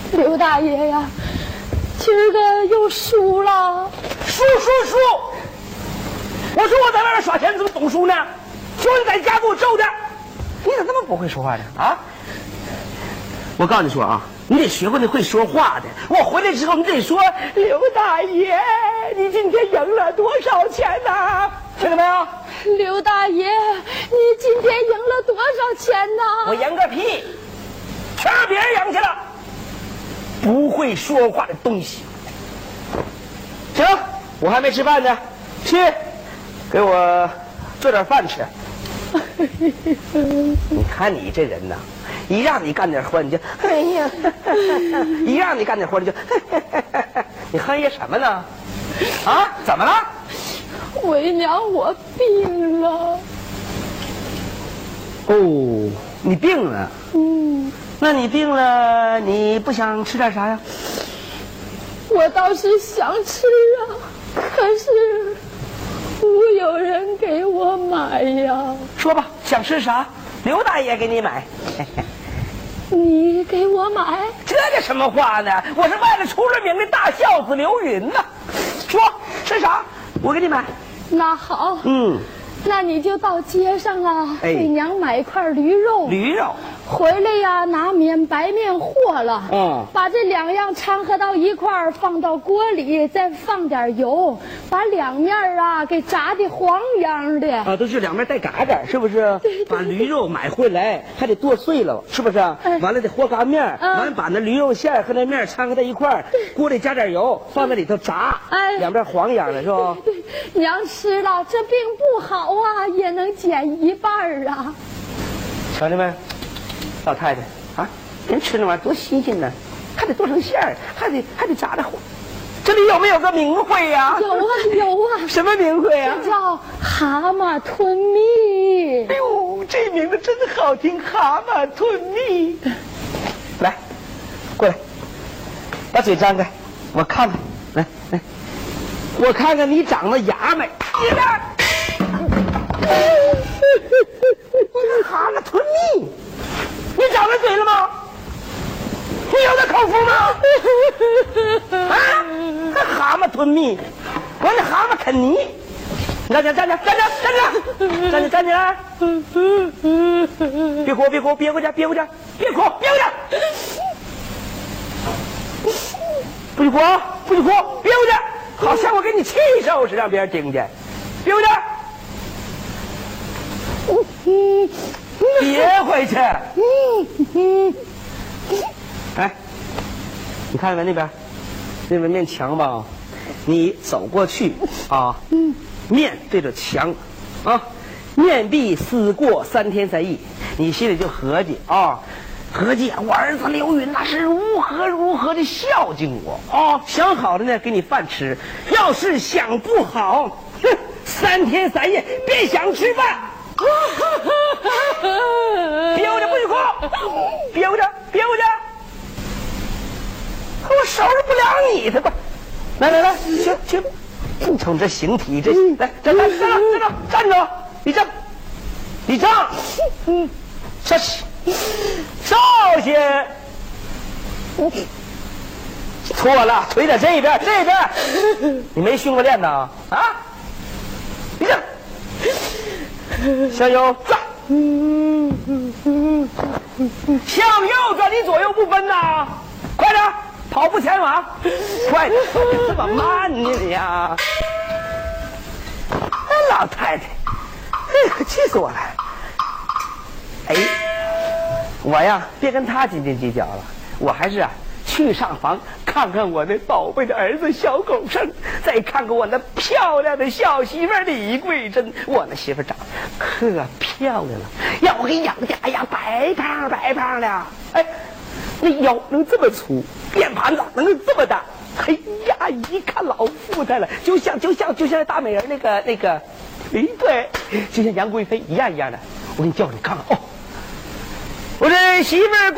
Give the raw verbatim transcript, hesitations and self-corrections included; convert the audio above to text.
刘大爷呀，今儿个又输了。 输输输！我说我在外面耍钱，怎么总输呢？就你在家给我揍的，你咋那么不会说话呢？啊！我告诉你说啊，你得学会那会说话的。我回来之后，你得说刘大爷，你今天赢了多少钱呢、啊？听到没有？ 刘大爷，你今天赢了多少钱呢？ 我赢个屁！全让别人赢去了。不会说话的东西。行，我还没吃饭呢，去给我做点饭吃。你看你这人呐，一让你干点活你就哎呀，一让你干点活你就你哼些什么呢？啊，怎么了？ 为娘，我病了。 哦，你病了。 嗯， 那你病了，你不想吃点啥呀？ 我倒是想吃啊，可是无有人给我买呀。 说吧，想吃啥？刘大爷给你买。 你给我买？ 这叫什么话呢？我是外头出了名的大孝子刘云呐。说吃啥？我给你买。 那好， 嗯， 那你就到街上啊， 哎给娘买一块驴肉。 驴肉。 回来呀，拿面白面和了， 嗯， 把这两样掺和到一块儿，放到锅里，再放点油，把两面啊给炸的黄瓤的。 啊，都是两面带嘎嘎，是不是？对对对，把驴肉买回来还得剁碎了，是不是？哎、完了得和干面，嗯、完了把那驴肉馅和那面掺和在一块儿，锅里加点油，放在里头炸，哎，两面黄瓤的是吧？ 对对，娘吃了这病不好啊，也能减一半啊。 瞧见没？老太太啊，人吃那玩意儿多新鲜呢，还得剁成馅儿，还得还得炸的火。这里有没有个名讳呀、啊？ 有啊有啊。 什么名讳啊？ 这叫蛤蟆吞蜜。 哎呦，这名字真好听，蛤蟆吞蜜。来，过来，把嘴张开，我看看，来来，我看看你长得牙没？你来。蛤蟆吞蜜。你长了嘴了吗？你有这口福吗？啊！还蛤蟆吞蜜，我那蛤蟆啃泥。你站着，站着，站着，站着，站着，站着！别哭，别哭，憋回去，憋回去，别哭，憋回去！不许哭，不许哭，憋回去！好像我给你气受似的，让别人听见。憋回去！嗯。别回去！哎，你看看那边，那边面墙吧，你走过去啊，面对着墙啊，面壁思过三天三夜，你心里就合计啊，合计我儿子刘云那是如何如何的孝敬我啊，想好了呢给你饭吃，要是想不好，哼，三天三夜别想吃饭。憋回去，不许哭！憋回去，憋回去！我收拾不了你的吧？来来来，行行，你瞅这形体，这来站站站站站站着，立正，立正，嗯，稍息，稍息。错了，腿在这边，这边，你没训过练呐？啊，立正。向右转，向右转，你左右不分呐！快点，跑步前往，快点，这么慢呢你呀！那老太太，哎呀，气死我了！哎，我呀，别跟他斤斤计较了，我还是啊，去上房看看我那宝贝的儿子小狗剩，再看看我那漂亮的小媳妇李桂珍，我那媳妇长得可漂亮了，要我给养的，哎呀，白胖白胖的，哎，那腰能这么粗，脸盘子能这么大，哎呀，一看老富态了，就像就像就像大美人那个那个，哎，对，就像杨贵妃一样一样的。我给你叫你看看哦，我这媳妇儿。